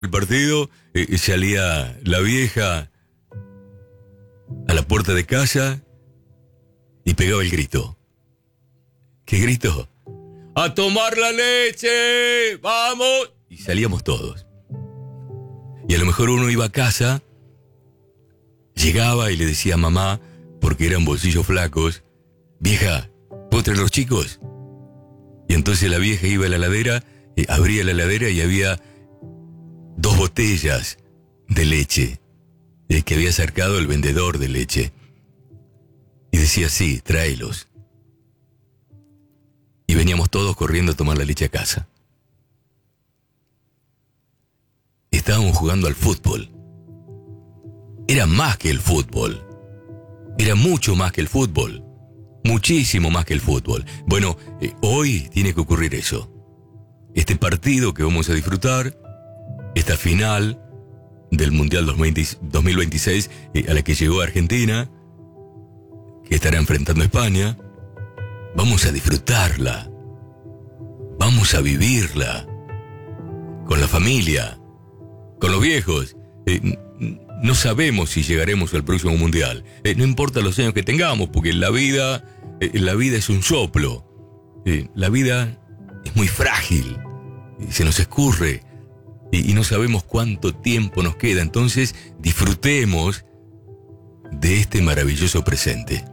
el partido, salía la vieja a la puerta de casa y pegaba el grito. ¿Qué grito? ¡A tomar la leche! ¡Vamos! Y salíamos todos. Y a lo mejor uno iba a casa, llegaba y le decía a mamá, porque eran bolsillos flacos, vieja, ¿puedo traer los chicos? Y entonces la vieja iba a la heladera, abría la heladera y había 2 botellas de leche que había sacado el vendedor de leche. Y decía, sí, tráelos. Y veníamos todos corriendo a tomar la leche a casa. Estábamos jugando al fútbol. Era más que el fútbol. Era mucho más que el fútbol. Muchísimo más que el fútbol. Bueno, hoy tiene que ocurrir eso. Este partido que vamos a disfrutar, esta final del Mundial 2026 a la que llegó Argentina, que estará enfrentando a España, vamos a disfrutarla. Vamos a vivirla. Con la familia, con los viejos. No sabemos si llegaremos al próximo Mundial. No importa los años que tengamos, porque la vida es un soplo. La vida es muy frágil. Se nos escurre. Y no sabemos cuánto tiempo nos queda. Entonces, disfrutemos de este maravilloso presente.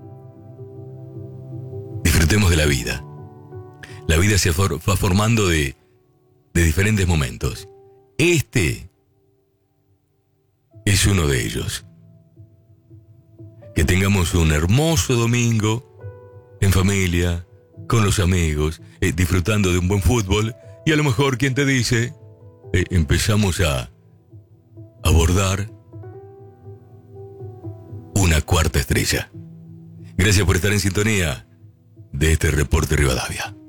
Disfrutemos de la vida. La vida se va formando de diferentes momentos. Este es uno de ellos. Que tengamos un hermoso domingo en familia, con los amigos, disfrutando de un buen fútbol. Y a lo mejor, ¿quién te dice? Empezamos a abordar una 4ª estrella. Gracias por estar en sintonía de este Reporte Rivadavia.